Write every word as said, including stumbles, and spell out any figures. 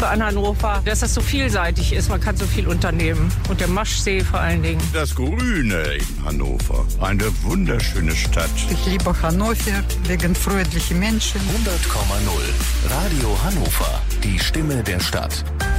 an Hannover, dass das so vielseitig ist. Man kann so viel unternehmen. Und der Maschsee vor allen Dingen. Das Grüne in Hannover. Eine wunderschöne Stadt. Ich liebe Hannover wegen freundlichen Menschen. hundert Komma null Radio Hannover. Die Stimme der Stadt.